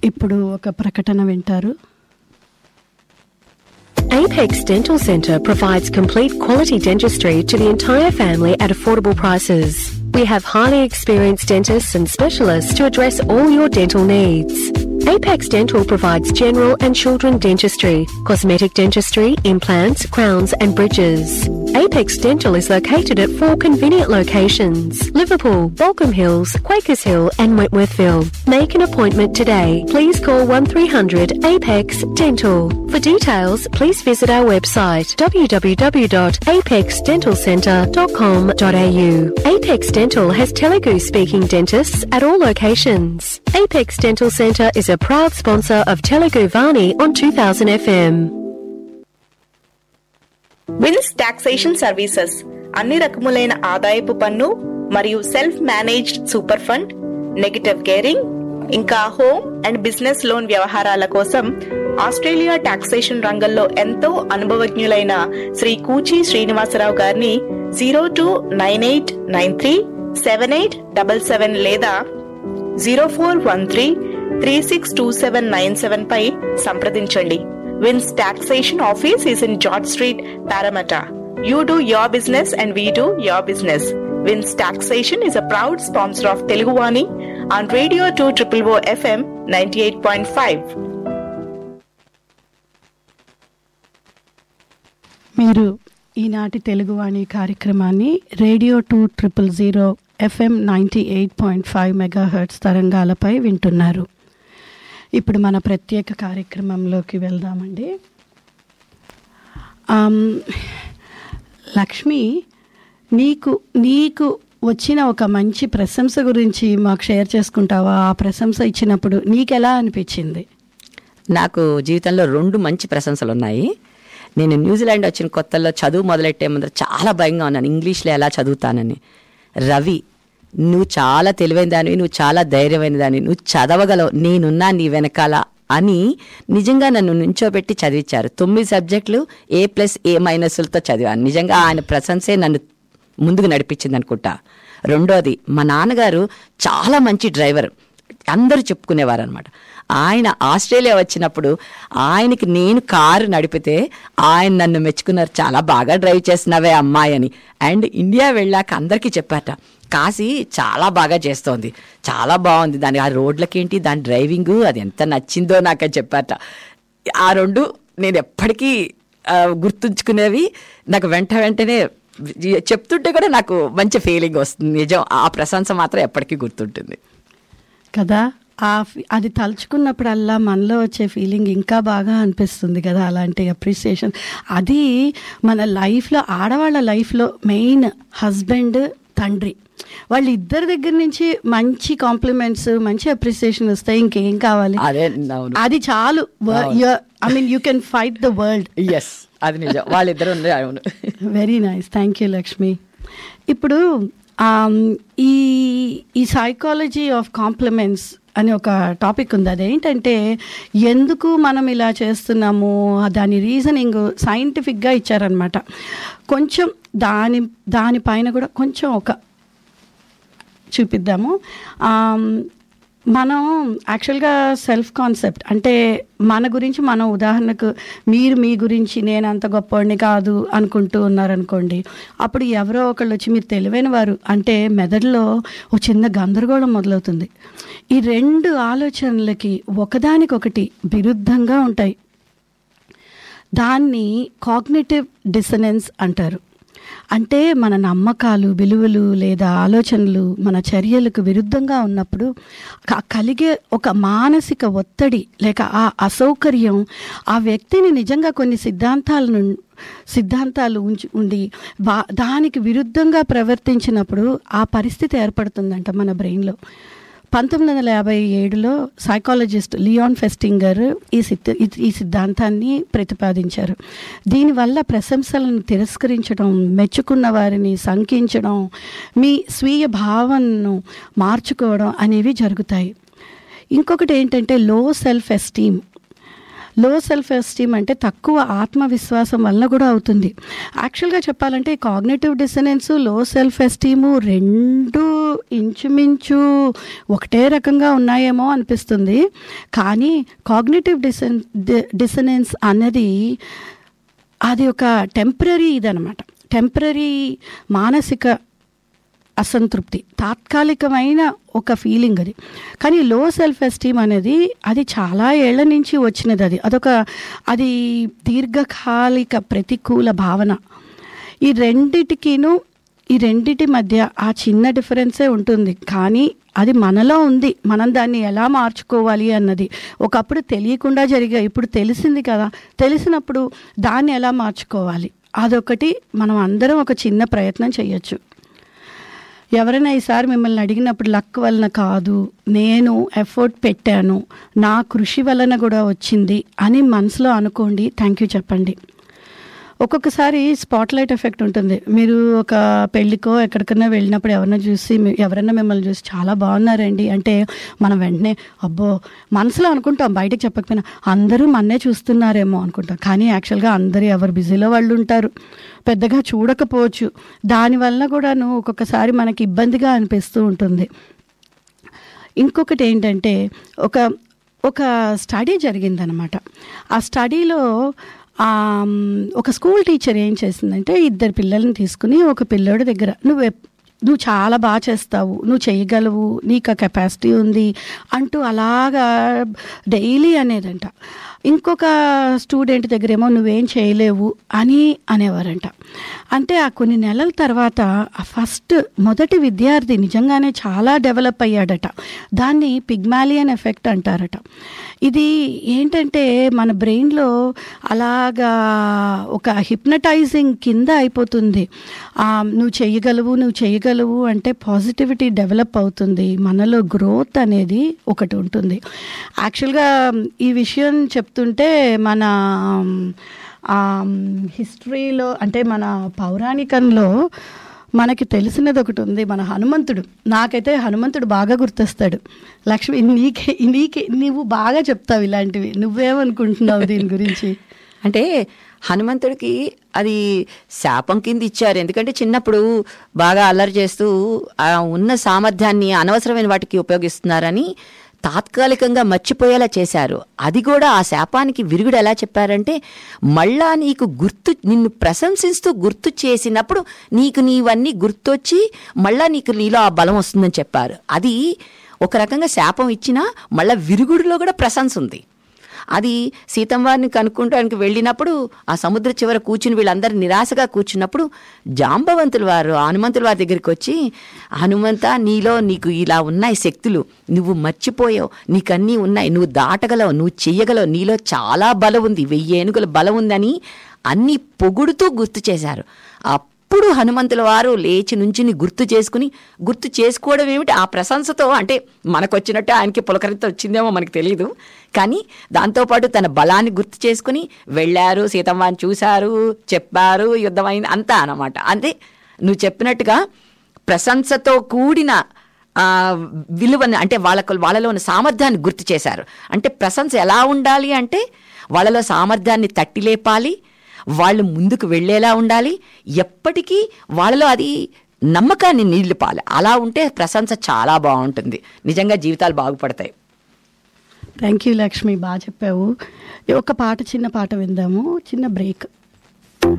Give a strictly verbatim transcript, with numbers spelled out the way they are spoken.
ఇప్పుడు ఒక ప్రకటన వింటారు. Apex Dental Centre provides complete quality dentistry to the entire family at affordable prices. We have highly experienced dentists and specialists to address all your dental needs. Apex Dental provides general and children dentistry, cosmetic dentistry, implants, crowns and bridges. Apex Dental is located at four convenient locations: Liverpool, Balcombe Hills, Quakers Hill and Wentworthville. Make an appointment today. Please call one three hundred APEX Dental. For details, please visit our website w w w dot apex dental centre dot com dot a u. Apex Dental has Telugu speaking dentists at all locations. Apex Dental Centre is a proud sponsor of Telugu Vani on two thousand F M. Wins taxation services అన్ని రకములైన ఆదాయపు పన్ను మరియు self managed super fund, negative gearing, ఇంకా home and business loan వ్యవహారాల కోసం Australia taxation రంగంలో ఎంతో అనుభవజ్ఞులైన శ్రీ కూచి శ్రీనివాసరావు గారిని zero two nine eight nine three seven eight double seven లేదా zero four one three three six two seven nine seven పై సంప్రదించండి. Wins Taxation Office is in George Street, Parramatta. You do your business and we do your business. Wins Taxation is a proud sponsor of Telugu Vani on Radio two O O O F M ninety-eight point five. మీరు ఈనాటి తెలుగువాణి కార్యక్రమాన్ని radio two triple zero FM ninety eight point five megahertz తరంగాలపై వింటున్నారు. ఇప్పుడు మన ప్రత్యేక కార్యక్రమంలోకి వెళ్దామండి. లక్ష్మి, నీకు నీకు వచ్చిన ఒక మంచి ప్రశంస గురించి మాకు షేర్ చేసుకుంటావా? ఆ ప్రశంస ఇచ్చినప్పుడు నీకెలా అనిపించింది? నాకు జీవితంలో రెండు మంచి ప్రశంసలు ఉన్నాయి. నేను న్యూజిలాండ్ వచ్చిన కొత్తల్లో చదువు మొదలెట్టే ముందర చాలా భయంగా ఉన్నాను, ఇంగ్లీష్లో ఎలా చదువుతానని. రవి, నువ్వు చాలా తెలివైన దానివి, నువ్వు చాలా ధైర్యమైన దానివి, నువ్వు చదవగలవు, నేనున్నా నీ వెనకాల అని నిజంగా నన్ను నుంచోబెట్టి చదివించారు. తొమ్మిది సబ్జెక్టులు ఏ ప్లస్ ఏ మైనస్లతో చదివాను. నిజంగా ఆయన ప్రశంసే నన్ను ముందుకు నడిపించింది అనుకుంటా. రెండోది, మా నాన్నగారు చాలా మంచి డ్రైవర్, అందరూ చెప్పుకునేవారు అనమాట. ఆయన ఆస్ట్రేలియా వచ్చినప్పుడు ఆయనకి నేను కారు నడిపితే ఆయన నన్ను మెచ్చుకున్నారు, చాలా బాగా డ్రైవ్ చేస్తున్నావే అమ్మాయి అని. అండ్ ఇండియా వెళ్ళాక అందరికీ చెప్పారట, కాశీ చాలా బాగా చేస్తోంది, చాలా బాగుంది, దాని ఆ రోడ్లకేంటి దాని డ్రైవింగు అది ఎంత నచ్చిందో నాకని చెప్పారట. ఆ రెండు నేను ఎప్పటికీ గుర్తుంచుకునేవి. నాకు వెంట వెంటనే చెప్తుంటే కూడా నాకు మంచి ఫీలింగ్ వస్తుంది. నిజం, ఆ ప్రశంస మాత్రం ఎప్పటికీ గుర్తుంటుంది కదా. ఆ అది తలుచుకున్నప్పుడల్లా మనలో వచ్చే ఫీలింగ్ ఇంకా బాగా అనిపిస్తుంది కదా. అలాంటి అప్రిసియేషన్ అది మన లైఫ్లో, ఆడవాళ్ళ లైఫ్లో మెయిన్ హస్బెండ్, తండ్రి, వాళ్ళిద్దరి దగ్గర నుంచి మంచి కాంప్లిమెంట్స్, మంచి అప్రిసియేషన్ వస్తాయి. ఇంకేం కావాలి? అది చాలు. I mean you can fight the world. Yes, అది నిజం, వాళ్ళిద్దరు. Very nice, thank you Lakshmi. ఇప్పుడు ఈ ఈ సైకాలజీ ఆఫ్ కాంప్లిమెంట్స్ అని ఒక టాపిక్ ఉంది. అదేంటంటే ఎందుకు మనం ఇలా చేస్తున్నాము, దాని రీజనింగ్ సైంటిఫిక్గా ఇచ్చారనమాట. కొంచెం దాని దానిపైన కూడా కొంచెం ఒక చూపిద్దాము. మనం యాక్చువల్గా సెల్ఫ్ కాన్సెప్ట్ అంటే మన గురించి మనం, ఉదాహరణకు మీరు మీ గురించి నేను అంత గొప్పవాడిని కాదు అనుకుంటూ ఉన్నారనుకోండి, అప్పుడు ఎవరో ఒకళ్ళు వచ్చి మీరు తెలివైన వారు అంటే మెదడులో ఒక చిన్న గందరగోళం మొదలవుతుంది. ఈ రెండు ఆలోచనలకి ఒకదానికొకటి విరుద్ధంగా ఉంటాయి. దాన్ని కాగ్నిటివ్ డిసనెన్స్ అంటారు. అంటే మన నమ్మకాలు, విలువలు లేదా ఆలోచనలు మన చర్యలకు విరుద్ధంగా ఉన్నప్పుడు కలిగే ఒక మానసిక ఒత్తిడి లేక ఆ అసౌకర్యం ఆ వ్యక్తిని నిజంగా కొన్ని సిద్ధాంతాలను సిద్ధాంతాలు ఉంచి ఉండి వా దానికి విరుద్ధంగా ప్రవర్తించినప్పుడు ఆ పరిస్థితి ఏర్పడుతుందంట మన బ్రెయిన్లో. పంతొమ్మిది వందల యాభై ఏడులో సైకాలజిస్ట్ లియాన్ ఫెస్టింగర్ ఈ సిద్ధ ఈ సిద్ధాంతాన్ని ప్రతిపాదించారు. దీనివల్ల ప్రశంసలను తిరస్కరించడం, మెచ్చుకున్న వారిని శంకించడం, మీ స్వీయ భావనను మార్చుకోవడం అనేవి జరుగుతాయి. ఇంకొకటి ఏంటంటే లో సెల్ఫ్ ఎస్టీమ్. లో సెల్ఫ్ ఎస్టీమ్ అంటే తక్కువ ఆత్మవిశ్వాసం వల్ల కూడా అవుతుంది. యాక్చువల్గా చెప్పాలంటే కాగ్నిటివ్ డిసనెన్స్, లో సెల్ఫ్ ఎస్టీము రెండు ఇంచుమించు ఒకటే రకంగా ఉన్నాయేమో అనిపిస్తుంది. కానీ కాగ్నిటివ్ డిసన్ డిసనెన్స్ అన్నది అది ఒక టెంపరీ ఇదనమాట, టెంపరీ మానసిక అసంతృప్తి, తాత్కాలికమైన ఒక ఫీలింగ్ అది. కానీ లో సెల్ఫ్ ఎస్టీమ్ అనేది అది చాలా ఏళ్ల నుంచి వచ్చినది. అది అదొక అది దీర్ఘకాలిక ప్రతికూల భావన. ఈ రెండిటికిను ఈ రెండిటి మధ్య ఆ చిన్న డిఫరెన్సే ఉంటుంది, కానీ అది మనలో ఉంది. మనం దాన్ని ఎలా మార్చుకోవాలి అన్నది ఒకప్పుడు తెలియకుండా జరిగా, ఇప్పుడు తెలిసింది కదా. తెలిసినప్పుడు దాన్ని ఎలా మార్చుకోవాలి అదొకటి మనం అందరం ఒక చిన్న ప్రయత్నం చేయొచ్చు. ఎవరైనా ఈసారి మిమ్మల్ని అడిగినప్పుడు లక్ వలన కాదు, నేను ఎఫర్ట్ పెట్టాను, నా కృషి వలన కూడా వచ్చింది అని మనసులో అనుకోండి, థ్యాంక్ యూ చెప్పండి. ఒక్కొక్కసారి స్పాట్లైట్ ఎఫెక్ట్ ఉంటుంది. మీరు ఒక పెళ్ళికో ఎక్కడికైనా వెళ్ళినప్పుడు ఎవరైనా చూసి ఎవరైనా మిమ్మల్ని చూసి చాలా బాగున్నారండి అంటే మనం వెంటనే అబ్బో మనసులో అనుకుంటాం, బయటకు చెప్పకపోయినా అందరూ మన్నే చూస్తున్నారేమో అనుకుంటాం. కానీ యాక్చువల్గా అందరూ ఎవరు బిజీలో వాళ్ళు ఉంటారు, పెద్దగా చూడకపోవచ్చు. దానివల్ల కూడాను ఒక్కొక్కసారి మనకి ఇబ్బందిగా అనిపిస్తూ ఉంటుంది. ఇంకొకటి ఏంటంటే ఒక ఒక స్టడీ జరిగిందనమాట. ఆ స్టడీలో ఒక స్కూల్ టీచర్ ఏం చేసిందంటే ఇద్దరు పిల్లల్ని తీసుకుని ఒక పిల్లోడి దగ్గర నువ్వు నువ్వు చాలా బాగా చేస్తావు, నువ్వు చేయగలవు, నీకు ఆ కెపాసిటీ ఉంది అంటూ అలాగా డైలీ అనేదంట. ఇంకొక స్టూడెంట్ దగ్గరేమో నువ్వేం చేయలేవు అని అనేవారంట. అంటే ఆ కొన్ని నెలల తర్వాత ఆ ఫస్ట్ మొదటి విద్యార్థి నిజంగానే చాలా డెవలప్ అయ్యాడట. దాన్ని పిగ్మాలియన్ ఎఫెక్ట్ అంటారట. ఇది ఏంటంటే మన బ్రెయిన్లో అలాగా ఒక హిప్నటైజింగ్ కింద అయిపోతుంది. నువ్వు చేయగలవు నువ్వు చేయగలవు అంటే పాజిటివిటీ డెవలప్ అవుతుంది, మనలో గ్రోత్ అనేది ఒకటి ఉంటుంది. యాక్చువల్గా ఈ విషయం చెప్తుంటే మన హిస్టరీలో అంటే మన పౌరాణికంలో మనకి తెలిసినది ఒకటి ఉంది. మన హనుమంతుడు, నాకైతే హనుమంతుడు బాగా గుర్తొస్తాడు. లక్ష్మి నీకే నీకే నువ్వు బాగా చెప్తావు ఇలాంటివి, నువ్వేమనుకుంటున్నావు దీని గురించి? అంటే హనుమంతుడికి అది శాపం కింద ఇచ్చారు. ఎందుకంటే చిన్నప్పుడు బాగా అల్లరి చేస్తూ ఆ ఉన్న సామర్థ్యాన్ని అనవసరమైన వాటికి ఉపయోగిస్తున్నారని తాత్కాలికంగా మర్చిపోయేలా చేశారు. అది కూడా ఆ శాపానికి విరుగుడు ఎలా చెప్పారంటే మళ్ళా నీకు గుర్తు నిన్ను ప్రశంసిస్తూ గుర్తు చేసినప్పుడు నీకు నీవన్నీ గుర్తొచ్చి మళ్ళా నీకు నీలో ఆ బలం వస్తుందని చెప్పారు. అది ఒక రకంగా శాపం ఇచ్చినా మళ్ళా విరుగుడులో కూడా ప్రశంస ఉంది. అది సీతమ్మవారిని కనుక్కుంటానికి వెళ్ళినప్పుడు ఆ సముద్ర చివర కూర్చుని వీళ్ళందరూ నిరాశగా కూర్చున్నప్పుడు జాంబవంతుల వారు హనుమంతుల వారి దగ్గరికి వచ్చి, హనుమంత నీలో నీకు ఇలా ఉన్నాయి శక్తులు, నువ్వు మర్చిపోయావు, నీకన్నీ ఉన్నాయి, నువ్వు దాటగలవు, నువ్వు చెయ్యగలవు, నీలో చాలా బలం ఉంది, వెయ్యి ఏనుగుల బలం ఉందని అన్నీ పొగుడుతూ గుర్తు చేశారు. అప్పుడు హనుమంతుల వారు లేచి నుంచుని గుర్తు చేసుకుని, గుర్తు చేసుకోవడం ఏమిటి ఆ ప్రశంసతో, అంటే మనకు వచ్చినట్టు ఆయనకి పులకరిత వచ్చిందేమో మనకు తెలియదు, కానీ దాంతోపాటు తన బలాన్ని గుర్తు చేసుకుని వెళ్ళారు, సీతమ్మని చూశారు, చెప్పారు, యుద్ధమైంది అంతా అన్నమాట. అంటే నువ్వు చెప్పినట్టుగా ప్రశంసతో కూడిన విలువని అంటే వాళ్ళకు వాళ్ళలో ఉన్న సామర్థ్యాన్ని గుర్తు చేశారు. అంటే ప్రశంస ఎలా ఉండాలి అంటే వాళ్ళలో సామర్థ్యాన్ని తట్టి లేపాలి, వాళ్ళు ముందుకు వెళ్ళేలా ఉండాలి, ఎప్పటికీ వాళ్ళలో అది నమ్మకాన్ని నిలిపాలి. అలా ఉంటే ప్రశంస చాలా బాగుంటుంది, నిజంగా జీవితాలు బాగుపడతాయి. థ్యాంక్ యూ లక్ష్మి, బాగా చెప్పావు. ఒక పాట, చిన్న పాట విందాము, చిన్న బ్రేక్.